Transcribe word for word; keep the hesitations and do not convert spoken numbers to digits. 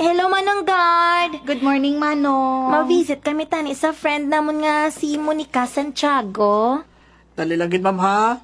Hello, Manong Guard. Good morning, Manong. Ma-visit kami tani sa friend namon nga si Monica Santiago. Dali lang gid, ma'am, ha?